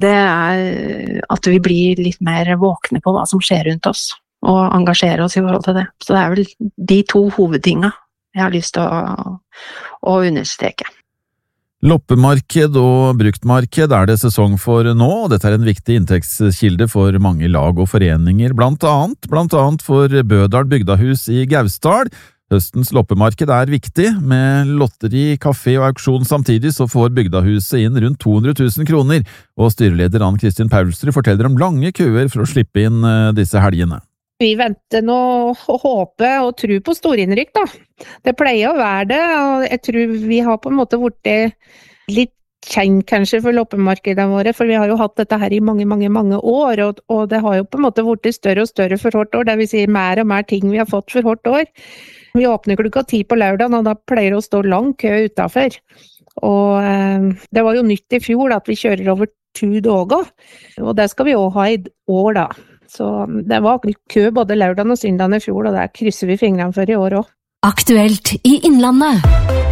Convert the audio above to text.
det at vi blir litt mer våkne på hva som skjer rundt oss, og engasjere oss i forhold til det. Så det vel de 2 hovedtingene jeg har lyst til å understreke. Loppemarked og bruktmarked det sesong for nå, og dette en viktig inntektskilde for mange lag og foreninger, blant annet for Bødal Bygdahus i Gausdal. Høstens loppemarked viktig, med lotteri, kafé og auksjon samtidig så får Bygdahuset inn rundt 200 000 kroner, og styreleder Ann-Kristin Paulsrud forteller om lange køer for å slippe inn disse helgene. Vi venter nå og håper og tror på storinnrykk da. Det pleier å være det, og jeg tror vi har på en måte vært litt kjent kanskje for loppemarkedene våre, for vi har jo hatt dette her i mange år, og det har jo på en måte vært større og større for hvert år, det vil si mer og mer ting vi har fått for hvert år. Vi åpner 10 på lørdagen, og da pleier det å stå lang kø utenfor. Og det var jo nytt i fjor at vi kjører over 2 dager, og det skal vi også ha i år da. Så det var kø både lørdagen og søndagen i fjor, og det krysser vi fingrene for i år også. Aktuelt i Innlandet.